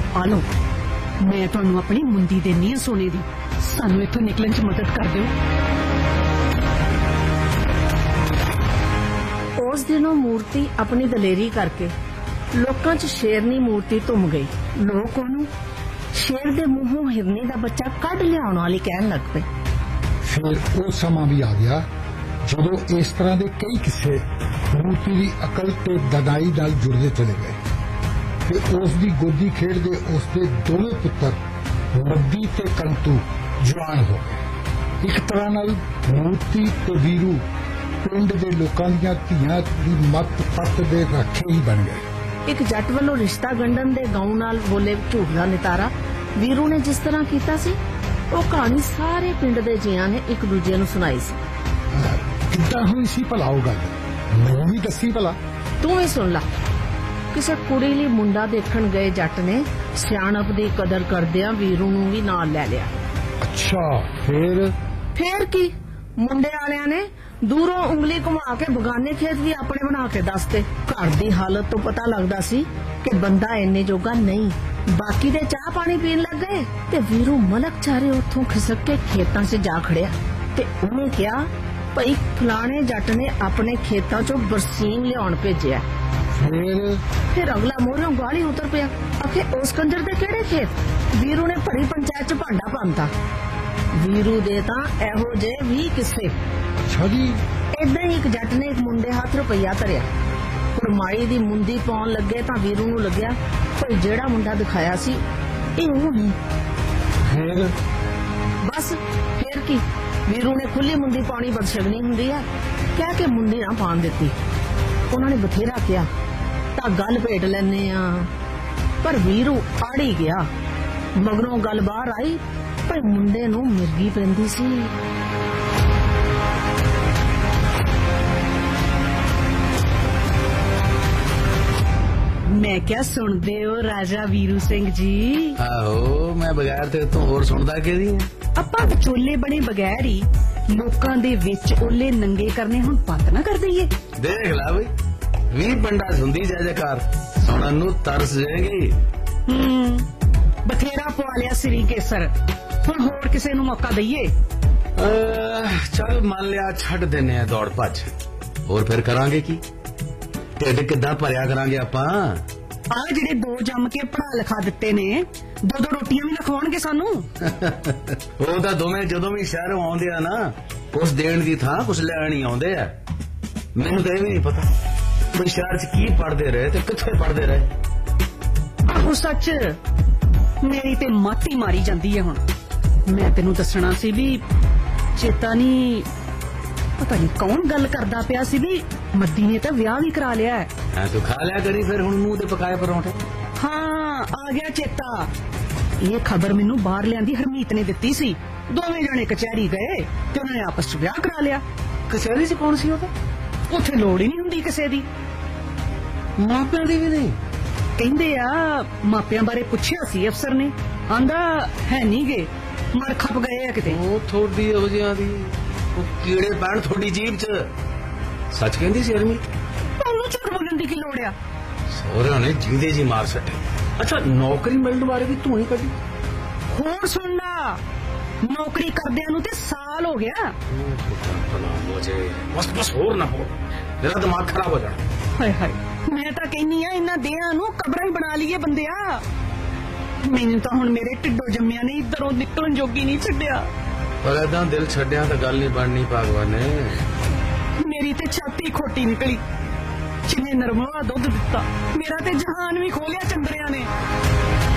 आ लो मैं तुहानू अपनी मुंदी देनी है सोने दी, सानू इत्थों निकलण च मदद कर दिओ। उस दिनों मूर्ति अपनी दलेरी करके लोकां च शेरनी मूर्ति धुम गई। लोग ओनू शेर दे मुंहों हिरनी दा बच्चा कढ लियाउण वाली कहण लग पे। फिर वो समा भी आ गया जदों इस तरह के कई किस्से मूर्ति की अकल ते दनाई नाल जुड़ते चले गए। फिर उसकी गोदी खेडदे उसके दोवें पुत्र मद्दी ते कंतू जवान हो गए। एक तरह नाल मूर्ति ते वीरू पिंड दे लोकां दीयां धीआं दी मत पत दे राखे ही बन गए। एक जट वालों रिश्ता गंढन दे गांव नाल बोले झूठ दा नितारा वीरू ने जिस तरह कीता सी वो कहानी सारे पिंड दे जियां ने एक दूजे नूं सुनाई सी। किद्दां हुई सी भला वो गल मैनूं भी दसी भला। तू भी सुन ला। किसी कुड़ी लई मुंडा देखण गए जट ने सियाणप दी कदर करदियां वीरू नूं भी नाल लै लिया। अच्छा फिर की मुंडे वालियां ने दूरों उंगली घुमा के बगाने खेत भी अपने बना के दसते। घर दी हालत तो पता लगदा सी कि बंदा इन्ने जोगा नहीं। बाकी दे चाह पानी पीन लग गए ते वीरू मलक चारे उथों खिसक के खेतां से जा खड़िया ते उन्हें कहा भाई फलाने जट ने अपने खेतां चों बरसीन लियाउण भेजिया। फिर अगला मोहरों गाली उतर पिया आखे उस कंजर दे केड़े खेत। वीरू ने भरी पंचायत च भांडा पांता। वीरू दे तां एहो जे 20 किस्से। अच्छा जी। इदां ही एक जट ने एक मुंडे हाथ रुपया धरिया। कुड़माई दी मुंदी पाउण लगे तां वीरू नूं लग्या कोई जेड़ा मुंडा दिखाया सी इह ओह नहीं। फिर बस फिर की वीरू ने खुली मुंदी पानी बदशगनी हुंदी है कह के मुंदी ना पाण दित्ती। उन्होंने बथेरा किया तां गल भेट लैने आ पर वीरू आड़ी गया। मगरों गल बाहर आई पर मुंडे नूं मिर्गी पैंदी सी। मैं क्या सुनते हो राजा वीरू सिंह जी? आहो मैं बगैर ते तो होर सुनदा केदी है। ਆਪਾਂ ਵਿਚੋਲੇ बने बगैर ही लोकां दे विच ओले नंगे करने हुण बंद ना कर दईए। देख ला बई 20 पंडा सुनदी जय जयकार सुनन नूं तरस जाएगी। बथेरा पवा लिया सिरी केसर हुण होर किसे नूं मौका दईए। चल मान लिया छड्ड देने आ दौड़ भज होर फिर करांगे की ढिड किद्दां भरिया करांगे आपां। आ जिहड़े दो जम के पढ़ा लिखा दिते ने दो दो रोटियां भी लखवाउणगे सानू। ਉਹ ਤਾਂ ਦੋਵੇਂ ਜਦੋਂ ਵੀ ਸ਼ਹਿਰੋਂ ਆਉਂਦੇ ਆ ਨਾ ਕੁਛ ਦੇਣ ਦੀ ਥਾਂ ਕੁਛ ਲੈਣ ਹੀ ਆਉਂਦੇ ਆ। ਮੈਨੂੰ ਤਾਂ ਇਹ ਵੀ ਨਹੀਂ ਪਤਾ ਵੀ ਸ਼ਹਿਰ 'ਚ ਕੀ ਪੜਦੇ ਰਹੇ ਤੇ ਕਿੱਥੇ ਪੜਦੇ ਰਹੇ। ਆਹੋ ਸੱਚ ਮੇਰੀ ਤੇ ਮਾਤੀ ਮਾਰੀ ਜਾਂਦੀ ਹੈ। ਹੁਣ ਮੈਂ ਤੈਨੂੰ ਦੱਸਣਾ ਸੀ ਵੀ ਚੇਤਾ ਨਹੀਂ पता नहीं कौन गल करदा पिया सी भी मद्दी ने तो विआह भी करा लिया है। तू खा लिया करी फिर हुण मुंह ते पकाए परौंठे। हाँ आ गया चेता। ये खबर मैनू बाहर लियांदी हरमीत ने दित्ती सी। दोवें जने कचहरी गए ते उन्होंने आपस च विआह करा लिया। कचहरी च कौन सी ओदा? उत्थे लोड़ ही नहीं हुंदी किसे दी। मापियां दी भी नहीं। कहंदे आ मापियां बारे पुछया सी अफसर ने आंदा है नहीं गे मर खप गए आ किते। ओ थोड़ी हो जियां दी कीड़े पैण थोड़ी जीभ च सच कहंदी सी अरमी। ਉਹਨੂੰ ਝੂਠ ਬੋਲਣ ਦੀ ਕੀ ਲੋੜ ਆ? ਸਹੁਰਿਆਂ ਨੇ ਜਿੰਦੇ ਜੀ ਮਾਰ ਸੱਟੇ। ਅੱਛਾ ਨੌਕਰੀ ਮਿਲਣ ਬਾਰੇ ਵੀ ਤੂੰ ਹੀ ਕੱਢੀ। ਹੋਰ ਸੁਣ ਲਾ ਨੌਕਰੀ ਕਰਦਿਆਂ ਨੂੰ ਤੇ ਸਾਲ ਹੋ ਗਿਆ। ਬਸ ਬਸ ਹੋਰ ਨਾ ਬੋਲ ਮੇਰਾ ਦਿਮਾਗ ਖਰਾਬ ਹੋ ਜਾਣਾ। ਹਾਏ ਹਾਏ ਮੈਂ ਤਾਂ ਕਹਿੰਨੀ ਆ ਇਹਨਾਂ ਦੇਹਾਂ ਨੂੰ ਕਬਰਾਂ ਹੀ ਬਣਾ ਲਈਏ ਬੰਦਿਆ। ਮੈਨੂੰ ਤਾਂ ਹੁਣ ਮੇਰੇ ਢਿੱਡੋਂ ਜੰਮਿਆਂ ਨੇ ਇਧਰੋਂ ਨਿਕਲਣ ਜੋਗੀ ਨਹੀਂ ਛੱਡਿਆ। पर ऐदा दिल छड्या तो गल नहीं बननी भगवान ने। मेरी ते छाती खोटी निकली जिन्हें नरमोआ दुध दिता मेरा ते जहान भी खोलिया चंद्रिया ने।